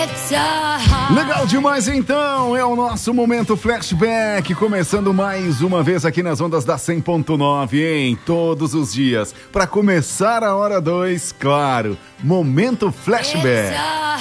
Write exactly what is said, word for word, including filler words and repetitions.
Legal demais, então, é o nosso momento flashback, começando mais uma vez aqui nas ondas da cem ponto nove, hein? Todos os dias, para começar a hora dois, claro, momento flashback.